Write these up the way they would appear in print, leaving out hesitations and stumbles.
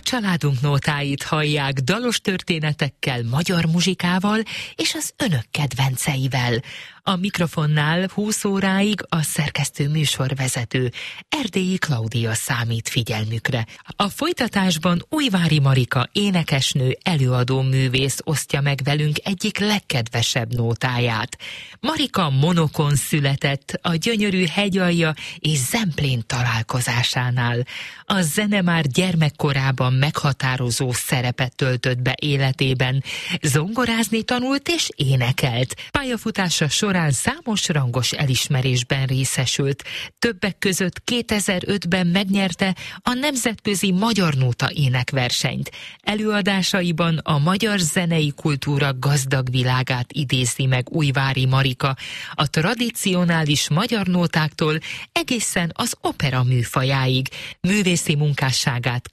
családunk nótáit hallják dalos történetekkel, magyar muzsikával és az önök kedvenceivel. A mikrofonnál 20 óráig a szerkesztő műsorvezető, Erdélyi Klaudia számít figyelmükre. A folytatásban Újvári Marika énekesnő, előadó művész osztja meg velünk egyik legkedvesebb nótáját. Marika Monokon született a gyönyörű Hegyalja és Zemplén találkozásánál. A zene már gyermekkorában meghatározó szerepet töltött be életében. Zongorázni tanult és énekelt. Pályafutása során számos rangos elismerésben részesült. Többek között 2005-ben megnyerte a Nemzetközi Magyar Nóta énekversenyt. Előadásaiban a magyar zenei kultúra gazdag világát idézi meg Újvári Marika, a tradicionális magyar nótáktól egészen az opera műfajáig. Művészi munkásságát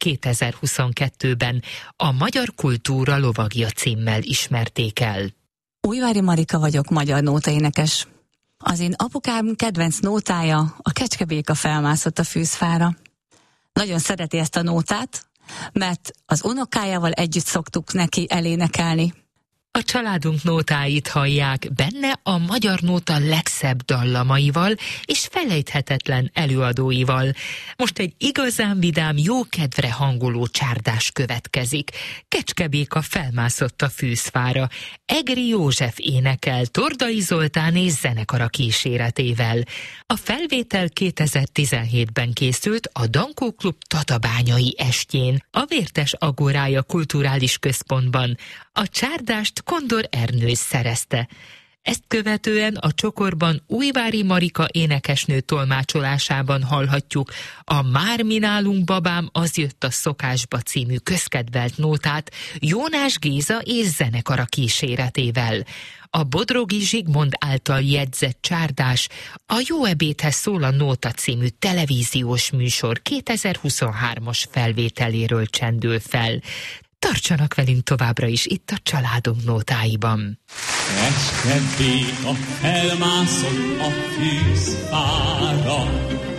2022-ben a Magyar Kultúra Lovagja címmel ismerték el. Újvári Marika vagyok, magyar nótaénekes. Az én apukám kedvenc nótája a Kecskebéka felmászott a fűzfára. Nagyon szereti ezt a nótát, mert az unokájával együtt szoktuk neki elénekelni. A családunk nótáit hallják, benne a magyar nóta legszebb dallamaival és felejthetetlen előadóival. Most egy igazán vidám, jó kedvre hangoló csárdás következik. Kecskebéka felmászott a fűzfára. Egri József énekel Tordai Zoltán és zenekara kíséretével. A felvétel 2017-ben készült a Dankó Klub Tatabányai estjén, a Vértes Agorája Kulturális Központban. A csárdást Kondor Ernő szerezte. Ezt követően a csokorban Újvári Marika énekesnő tolmácsolásában hallhatjuk a Már mi nálunk babám, az jött a szokásba című közkedvelt nótát Jónás Géza és zenekara kíséretével. A Bodrogi Zsigmond által jegyzett csárdás a Jó ebédhez szól a nóta című televíziós műsor 2023-as felvételéről csendül fel. Tartsanak velünk továbbra is itt a családunk nótáiban. Kecskebéka felmászott a fűzfára,